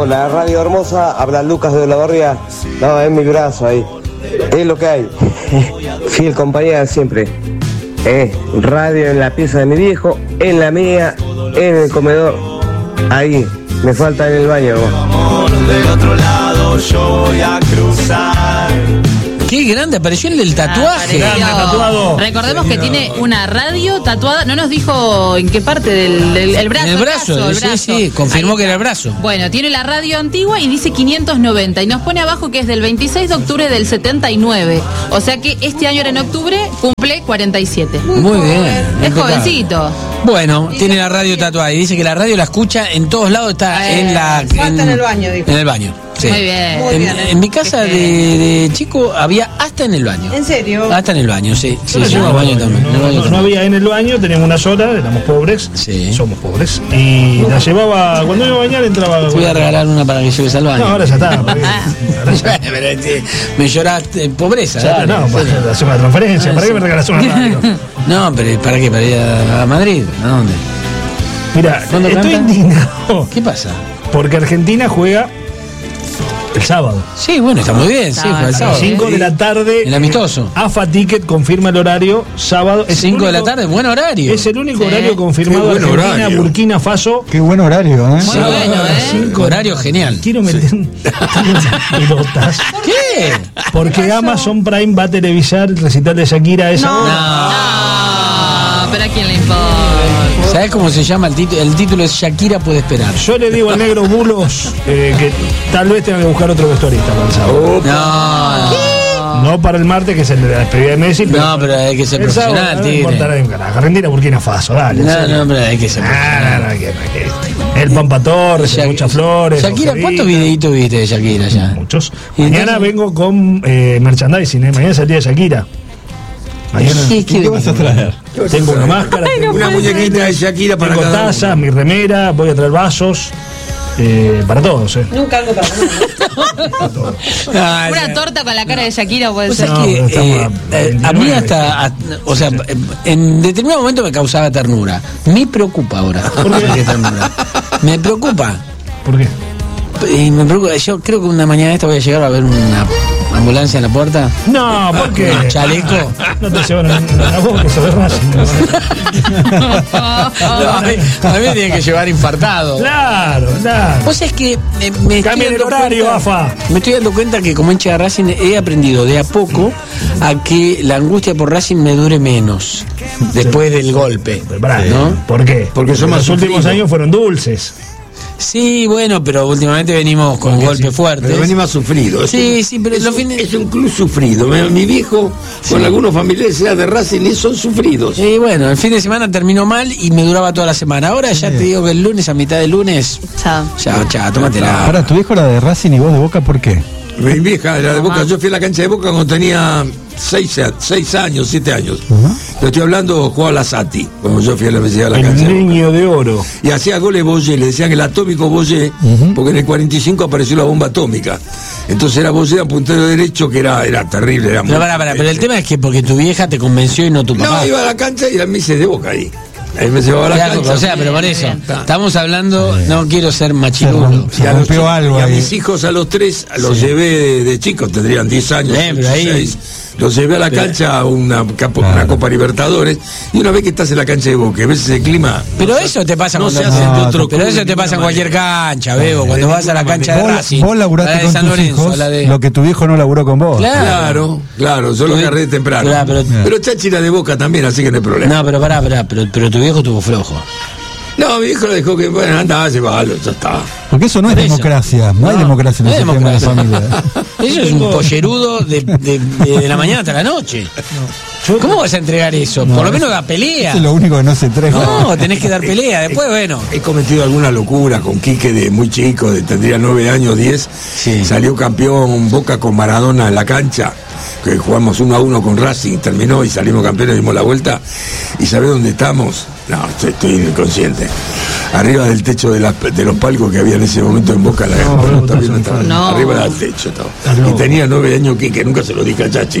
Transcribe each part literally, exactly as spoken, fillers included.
Hola, Radio Hermosa, habla Lucas de Olavarría. No, es mi brazo ahí. Es lo que hay. Fiel compañía de siempre. Eh, radio en la pieza de mi viejo, en la mía, en el comedor. Ahí, me falta en el baño. Del otro lado yo voy a cruzar. Qué grande, apareció el del tatuaje. Grande, tatuado. Recordemos que tiene una radio tatuada. No nos dijo en qué parte del, del el brazo. En el brazo, el brazo, sí, el brazo. sí, confirmó que era el brazo. Bueno, tiene la radio antigua y dice quinientos noventa. Y nos pone abajo que es del veintiséis de octubre del setenta y nueve. O sea que este año era en octubre, cumple cuarenta y siete. Muy bien. Es jovencito. Bueno, tiene la radio tatuada y dice que la radio la escucha en todos lados, está eh, en la... Falta en, en el baño, dijo. En el baño, sí. Muy bien. Muy en, bien. en mi casa de, de chico había hasta en el baño. ¿En serio? Hasta en el baño, sí. sí, No, sí, en el baño también. no, en el baño no, también. no había en el baño, teníamos una sola, éramos pobres, Sí. somos pobres, y la llevaba, cuando iba a bañar entraba... Te voy a regalar una para que lleves al baño. No, ahora ya está. Porque, ahora ya. Pero este, me lloraste en pobreza. Ya, dale, no, en serio. para hacer una transferencia, ¿para qué me regalas una radio? No, pero ¿para qué? ¿Para ir a, a Madrid? ¿A dónde? Mira, ¿Cuándo estoy canta? indignado ¿Qué pasa? porque Argentina juega el sábado. Sí, bueno, está muy bien, sí, fue el A las sábado. cinco de la tarde. El amistoso. A F A Ticket confirma el horario sábado. Es el cinco de la único- tarde, buen horario. Es el único Sí. horario confirmado. Qué buen Argentina, horario. Burkina Faso. Qué buen horario, ¿eh? Muy bueno, ¿eh? Cinco- Horario genial. Quiero meter un- pelotas. ¿Qué? Porque Amazon Prime va a televisar el recital de Shakira a esa hora. No, pero ¿a quién le importa? ¿Sabes cómo se llama el título? El título es Shakira puede esperar. Yo le digo al negro Bulos eh, que tal vez tenga que buscar otro vestuarista para el sábado. No, no. No para el martes, que es el de la despedida de Messi. Pero No, pero hay que ser el sábado, profesional, no tigre. importa nada, un carajo. Argentina, Burkina Faso, dale. en No, serio. no, pero hay que ser Ah, profesional. no, no, que- que- el Pampa Torres, el Muchas Flores. Shakira, Ojerita. ¿cuántos videitos viste de Shakira ya? Muchos. Y Mañana entonces- vengo con eh, merchandising, ¿eh? Mañana es el día de Shakira. Mañana ¿Qué, qué, ¿Qué vas a traer? tengo una máscara, tengo, Una muñequita de Shakira para tengo cada uno. tazas, mi remera, voy a traer vasos. Eh, para todos, ¿eh? Nunca algo para comer. Ah, Una torta con la cara de Shakira puede Vos ser. sabés No, que pero estamos eh, a eh, a mí veintinueve. hasta, a- o sea, en determinado momento me causaba ternura. Me preocupa ahora. ¿Por qué? Qué ternura. Me preocupa. ¿Por qué? Y me preocupa. Yo creo que una mañana esta voy a llegar a ver una ambulancia en la puerta. No, ¿por qué? Un chaleco. No te llevan a, a vos que sos de Racing. No, a mí, a mí me tienen que llevar infartado. Claro, claro. Vos es que eh, me estoy Cambien el dando horario, cuenta- AFA. Me estoy dando cuenta que como hincha de Racing he aprendido de a poco a que la angustia por Racing me dure menos después del golpe. Pará, ¿no? ¿Por qué? Porque son más los últimos sufridos. años fueron dulces. Sí, bueno, pero últimamente venimos con golpes fuertes. Pero venimos sufrido. Es Sí, un- sí, pero es los un, fines- es un club sufrido. Mi, mi viejo, con algunos familiares era de Racing y son sufridos. Y bueno, el fin de semana terminó mal y me duraba toda la semana. Ahora ya te digo que el lunes, a mitad del lunes, Chao. chao, chao, tómatela. Ahora, tu hijo era de Racing y vos de Boca, ¿por qué? Mi vieja era de Boca. Yo fui a la cancha de Boca cuando tenía seis, a- seis años, siete años. Te estoy hablando, jugaba la Sati, cuando yo fui a la Universidad de la El cancha de Boca. niño de oro. Y hacía goles Boyé, le decían el atómico Boyé, porque en el cuarenta y cinco apareció la bomba atómica. Entonces era Boyé a puntero derecho, que era, era terrible. Era Pero, muy- pará, pará, pero el tema es que porque tu vieja te convenció y no tu papá. No, iba a la cancha y a mí se de Boca ahí. Ahí me llevaba a la Claro, cancha. o sea, pero por eso, Está. estamos hablando, no quiero ser Se, machirulo. rom- se Y a los rompió chicos- algo y a ahí. mis hijos a los tres los llevé de, de chicos, tendrían diez años, Eh, pero ahí- seis. Los llevé a la Pero- cancha a una, capo- Claro. una Copa Libertadores. Y una vez que estás en la cancha de Boca, a veces el clima. Pero no eso se- te pasa no cuando se hace de No, otro pero club eso de te pasa en ninguna cualquier manera. cancha, Bebo, cuando de vas a la ninguna cancha de manera. Racing. Vos laburaste la de con San tus Lorenzo, hijos la de- lo que tu viejo no laburó con vos. Claro. Claro, claro, yo lo Tú- agarré temprano. Claro, pero- pero Chachi era de Boca también, así que no hay problema. No, pero pará, pará, pero, pero tu viejo tuvo flojo. No, mi hijo le dijo que, bueno, anda, llévalo, ya está. Porque eso no es Por eso. democracia. No, hay No, democracia en no el es sistema de democracia. familia. Eso es un pollerudo de, de, de- de la mañana hasta la noche. ¿Cómo vas a entregar eso? Por lo menos da pelea. Eso es lo único que no se entrega. No, tenés que dar pelea. Después, bueno. He cometido alguna locura con Quique de muy chico, de, tendría nueve años, diez. Sí. Salió campeón Boca con Maradona en la cancha. que jugamos uno a uno con Racing, terminó y salimos campeones, dimos la vuelta. ¿Y sabés dónde estamos? No, estoy, estoy inconsciente. Arriba del techo de, la, de los palcos que había en ese momento en Boca. La, no, no, no, viendo, estaba, no. Arriba del techo estaba. No. Y tenía nueve años que, que nunca se lo dije a Chachi.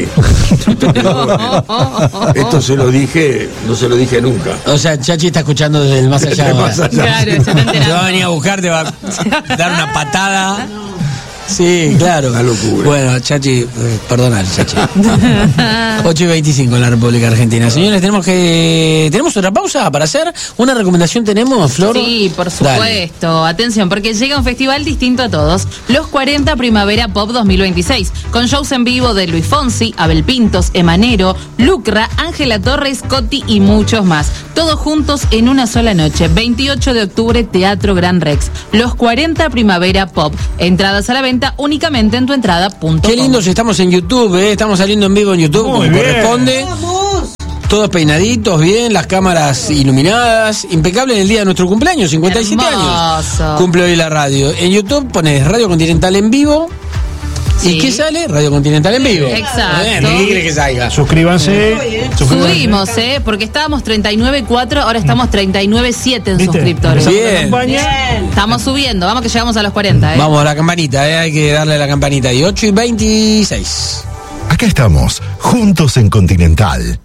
Esto se lo dije, no se lo dije nunca. O sea, Chachi está escuchando desde el más allá. Desde más allá. Claro, se está Te enterando. va a venir a buscar, te va a dar una patada. Sí, claro. Una locura. Bueno, Chachi, eh, perdonad, Chachi. ocho y veinticinco en la República Argentina. Señores, tenemos que. ¿Tenemos otra pausa para hacer? ¿Una recomendación tenemos, Flor? Sí, por supuesto. Dale. Atención, porque llega un festival distinto a todos. Los cuarenta Primavera Pop dos mil veintiséis. Con shows en vivo de Luis Fonsi, Abel Pintos, Emanero, Lucra, Ángela Torres, Coti y muchos más. Todos juntos en una sola noche. veintiocho de octubre, Teatro Gran Rex. Los cuarenta Primavera Pop. Entradas a la venta únicamente en tuentrada punto com. Qué lindos estamos en YouTube, ¿eh? Estamos saliendo en vivo en YouTube, Muy como bien. corresponde. Todos peinaditos, bien, las cámaras iluminadas. Impecable en el día de nuestro cumpleaños, cincuenta y siete Hermoso. años. Cumple hoy la radio. En YouTube pones Radio Continental en vivo. Sí. ¿Y qué sale? Radio Continental en vivo. Exacto. Eh, ¿Qué crees que salga? Suscríbanse. suscríbanse. Subimos, ¿eh? Porque estábamos treinta y nueve punto cuatro, ahora estamos treinta y nueve punto siete en ¿Viste? suscriptores. Empezamos la Bien. campaña. Estamos subiendo, vamos que llegamos a los cuarenta, ¿eh? Vamos a la campanita, ¿eh? Hay que darle a la campanita. Y ocho y veintiséis. Acá estamos, juntos en Continental.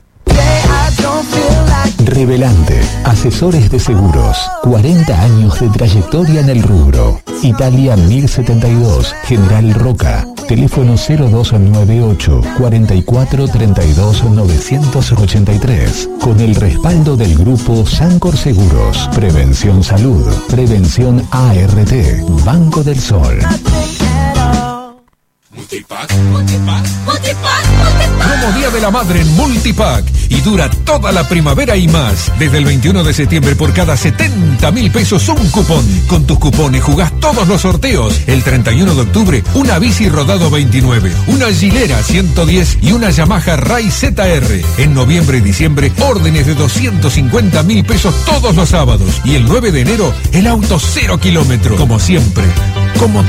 Revelante, asesores de seguros, cuarenta años de trayectoria en el rubro. Italia mil setenta y dos, General Roca, teléfono cero dos nueve ocho, cuarenta y cuatro treinta y dos novecientos ochenta y tres, con el respaldo del grupo Sancor Seguros, Prevención Salud, Prevención A R T, Banco del Sol. Promo Día de la Madre en Multipack y dura toda la primavera y más. Desde el veintiuno de septiembre por cada setenta mil pesos un cupón. Con tus cupones jugás todos los sorteos. El treinta y uno de octubre una bici Rodado veintinueve, una Gilera ciento diez y una Yamaha Ray Z R. En noviembre y diciembre órdenes de doscientos cincuenta mil pesos todos los sábados. Y el nueve de enero el auto cero kilómetros. Como siempre, como